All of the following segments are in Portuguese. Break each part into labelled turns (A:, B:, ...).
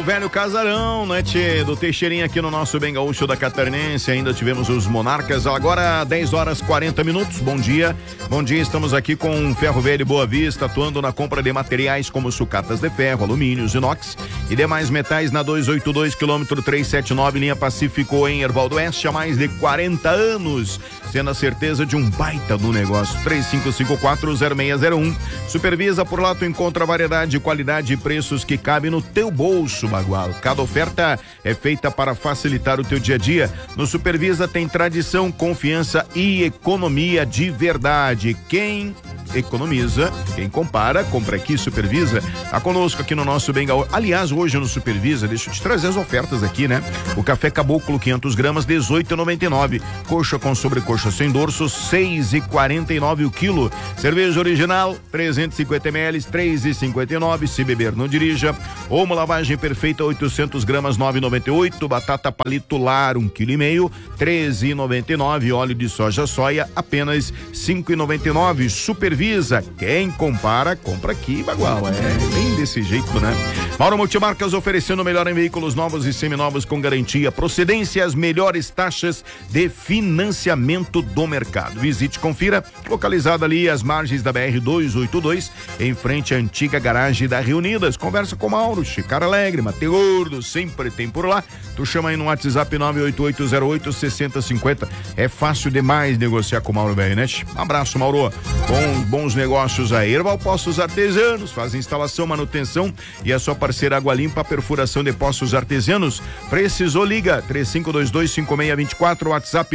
A: o velho casarão, né, tchê? Do Teixeirinha aqui no nosso Bem Gaúcho da Catarinense. Ainda tivemos os Monarcas. Agora 10 horas 40 minutos. Bom dia. Bom dia, estamos aqui com Ferro Velho Boa Vista, atuando na compra de materiais como sucatas de ferro, alumínios, inox e demais metais na 282 quilômetro 379, linha Pacífico, em Erval do Oeste, há mais de 40 anos. Sendo a certeza de um baita do negócio. 35540601. Supervisa, por lá tu encontra variedade, qualidade e preços que cabem no teu bolso, bagual. Cada oferta é feita para facilitar o teu dia a dia. No Supervisa tem tradição, confiança e economia de verdade. Quem economiza, quem compara, compra aqui. Supervisa. Tá conosco aqui no nosso Bem Gaúcho. Aliás, hoje no Supervisa, deixa eu te trazer as ofertas aqui, né? O café Caboclo 500 gramas, 18,99. Coxa com sobrecoxa sem dorso, 6,49 o quilo. Cerveja original, 350 ml, 3,59. Se beber, não dirija. Omo lavagem perfeita, 800 gramas, 9,98. Batata palito lar, 1,5 kg, 13,99. Óleo de soja apenas 5,99. Supervisa, quem compara, compra aqui, bagual. É bem desse jeito, né? Mauro Multimarcas, oferecendo o melhor em veículos novos e seminovos com garantia, procedência e as melhores taxas de financiamento do mercado. Visite, confira, localizado ali às margens da BR-282, em frente à antiga garagem da Reunidas. Conversa com o Mauro, Chicara Alegre, Mate Gordo, sempre tem por lá. Tu chama aí no WhatsApp 98808-6050. É fácil demais negociar com o Mauro, velho, né? Abraço, Mauro. Bons negócios aí. Erval Poços Artesanos, faz instalação, manutenção e a sua parceira Água Limpa, perfuração de poços artesianos. Precisou, liga 3522-5624, WhatsApp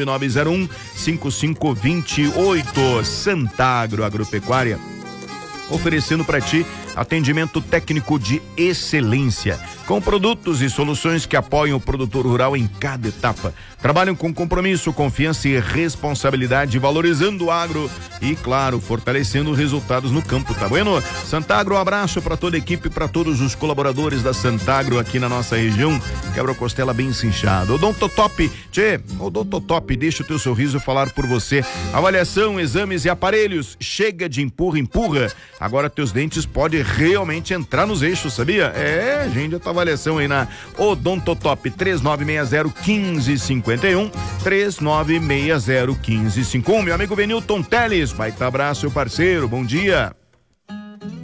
A: 99901-5528. Santagro Agropecuária, oferecendo para ti atendimento técnico de excelência, com produtos e soluções que apoiam o produtor rural em cada etapa. Trabalham com compromisso, confiança e responsabilidade, valorizando o agro e, claro, fortalecendo resultados no campo, tá bueno? Santagro, um abraço para toda a equipe, para todos os colaboradores da Santagro aqui na nossa região. Quebra-costela bem cinchado. Odontotop, Odontotop, deixa o teu sorriso falar por você. Avaliação, exames e aparelhos. Chega de empurra. Agora teus dentes podem realmente entrar nos eixos, sabia? É, gente, a tua avaliação aí na Odontotop, 3960-1551, 3960-1551. Meu amigo Benilton Teles, baita abraço, parceiro, bom dia.